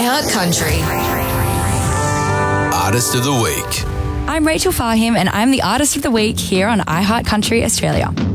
iHeart Country. Artist of the Week. I'm Rachel Fahim and I'm the Artist of the Week here on iHeart Country Australia.